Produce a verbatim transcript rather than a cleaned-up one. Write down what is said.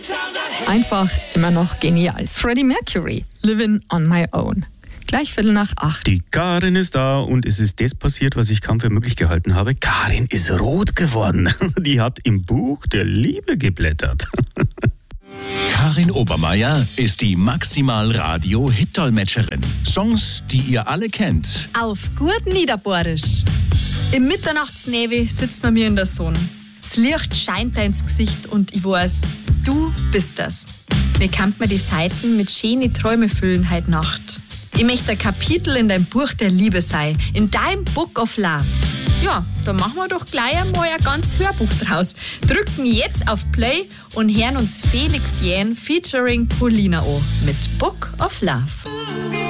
Einfach immer noch genial. Freddie Mercury, Living on My Own. Gleich Viertel nach acht. Die Karin ist da und es ist das passiert, was ich kaum für möglich gehalten habe. Karin ist rot geworden. Die hat im Buch der Liebe geblättert. Karin Obermeier ist die Maximal-Radio-Hit-Dolmetscherin. Songs, die ihr alle kennt. Auf gut Niederbohrisch. Im Mitternachtsnebel sitzt man mir in der Sonne. Das Licht scheint da ins Gesicht und ich weiß, du bist das. Mir kann man die Seiten mit schönen Träume füllen heute Nacht. Ich möchte ein Kapitel in deinem Buch der Liebe sein, in deinem Book of Love. Ja, dann machen wir doch gleich einmal ein ganz Hörbuch draus. Drücken jetzt auf Play und hören uns Felix Jähn featuring Paulina an mit Book of Love.